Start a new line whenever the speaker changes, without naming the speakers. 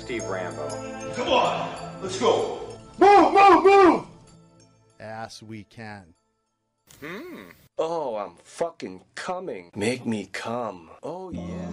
Steve Rambo.
Come on, let's go.
Move, move, move! Ass we can.
Oh, I'm fucking coming. Make me come. Oh, yeah.